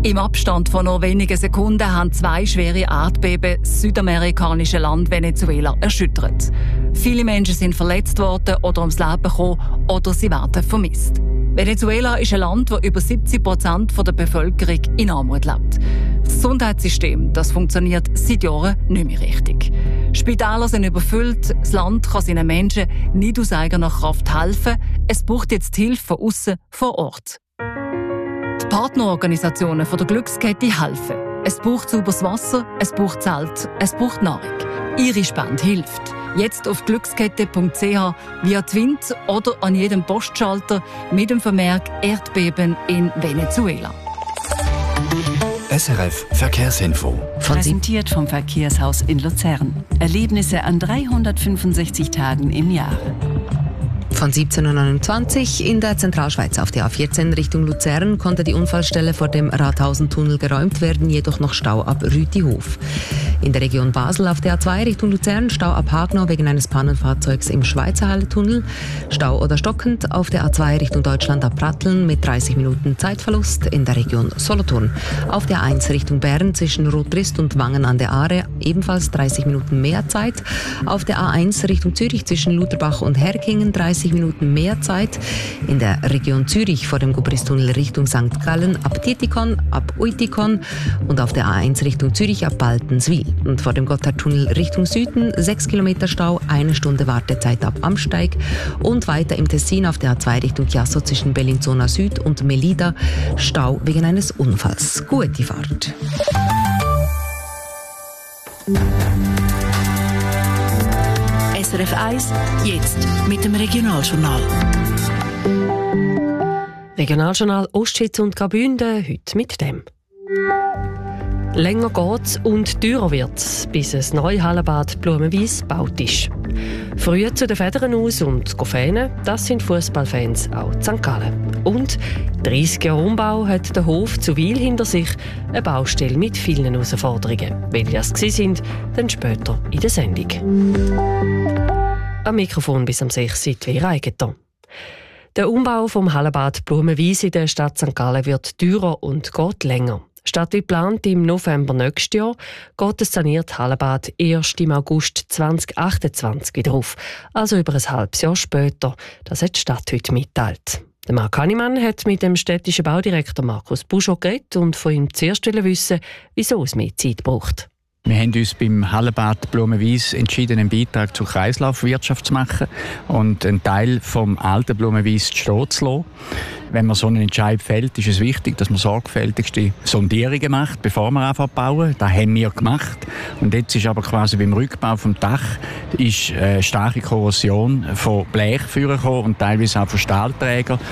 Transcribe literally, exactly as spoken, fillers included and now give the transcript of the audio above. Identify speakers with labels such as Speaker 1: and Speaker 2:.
Speaker 1: Im Abstand von nur wenigen Sekunden haben zwei schwere Erdbeben das südamerikanische Land Venezuela erschüttert. Viele Menschen sind verletzt worden oder ums Leben gekommen oder sie werden vermisst. Venezuela ist ein Land, wo über siebzig Prozent der Bevölkerung in Armut lebt. Das Gesundheitssystem das funktioniert seit Jahren nicht mehr richtig. Spitäler sind überfüllt, das Land kann seinen Menschen nicht aus eigener Kraft helfen. Es braucht jetzt Hilfe von außen vor Ort. Die Partnerorganisationen der Glückskette helfen. Es braucht sauberes Wasser, es braucht Zelt, es braucht Nahrung. Ihre Spende hilft. Jetzt auf glückskette punkt c h, via Twint oder an jedem Postschalter mit dem Vermerk Erdbeben in Venezuela.
Speaker 2: S R F Verkehrsinfo.
Speaker 3: Präsentiert vom Verkehrshaus in Luzern. Erlebnisse an dreihundertfünfundsechzig Tagen im Jahr.
Speaker 4: Von siebzehn Uhr neunundzwanzig in der Zentralschweiz auf der A vierzehn Richtung Luzern konnte die Unfallstelle vor dem Rathausentunnel geräumt werden, jedoch noch Stau ab Rütihof. In der Region Basel auf der A zwei Richtung Luzern Stau ab Hagnau wegen eines Pannenfahrzeugs im Schweizerhalle-Tunnel. Stau oder stockend auf der A zwei Richtung Deutschland ab Pratteln mit dreißig Minuten Zeitverlust in der Region Solothurn. Auf der A eins Richtung Bern zwischen Rotrist und Wangen an der Aare ebenfalls dreißig Minuten mehr Zeit. Auf der A eins Richtung Zürich zwischen Lutherbach und Herkingen dreißig Minuten mehr Zeit. In der Region Zürich vor dem Gubristunnel Richtung Sankt Gallen ab Tietikon, ab Uitikon und auf der A eins Richtung Zürich ab Baltenswil. Und vor dem Gotthardtunnel Richtung Süden sechs Kilometer Stau, eine Stunde Wartezeit ab Amsteig. Und weiter im Tessin auf der A zwei Richtung Chiasso zwischen Bellinzona Süd und Melida Stau wegen eines Unfalls. Gute Fahrt.
Speaker 3: S R F eins, jetzt mit dem Regionaljournal.
Speaker 5: Regionaljournal Ostschweiz und Graubünden, heute mit dem. Länger geht's und teurer wird's, bis das neue Hallenbad Blumenwies gebaut ist. Früh zu den Federn aus und Fähnen, das sind Fußballfans auch in Sankt Gallen. Und dreißig Jahre Umbau hat der Hof zu Wil hinter sich, eine Baustelle mit vielen Herausforderungen. Welche das sind, dann später in der Sendung. Am Mikrofon bis am sechs Uhr Vera Eigentor. Der Umbau vom Hallenbad Blumenwies in der Stadt Sankt Gallen wird teurer und geht länger. Statt wie geplant im November nächstes Jahr geht das sanierte Hallenbad erst im August zweitausendachtundzwanzig wieder auf, also über ein halbes Jahr später. Das hat die Stadt heute mitteilt. Der Marc Hannemann hat mit dem städtischen Baudirektor Markus Buschow geredet und von ihm zuerst wissen, wieso es mehr Zeit braucht.
Speaker 6: Wir haben uns beim Hallenbad Blumenwies entschieden, einen Beitrag zur Kreislaufwirtschaft zu machen und einen Teil vom alten Blumenwies stehen zu lassen. Wenn man so einen Entscheid fällt, ist es wichtig, dass man sorgfältigste Sondierungen macht, bevor man anfängt zu bauen. Das haben wir gemacht. Und jetzt ist aber quasi beim Rückbau vom Dach ist eine starke Korrosion von Blech vorgekommen und teilweise auch von Stahlträgern.